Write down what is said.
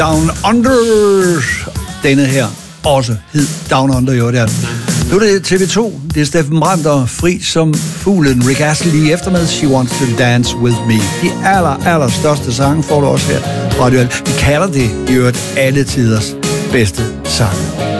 Down Under. Denne her også hed Down Under, jo der. Nu er det TV2. Det er Steffen Brandt og fri som fuglen. Rick Astley lige efter med She Wants to Dance With Me. De aller største sange får du også her. Vi kalder det i øvrigt alle tiders bedste sange.